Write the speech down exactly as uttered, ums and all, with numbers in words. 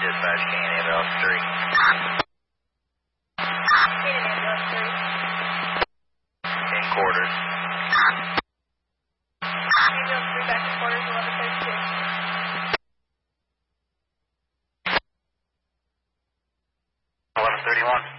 dispatch, Canyon ambulance three. Canyon ambulance three. In quarters. Ambulance three back in quarters, eleven thirty-two. eleven thirty-one.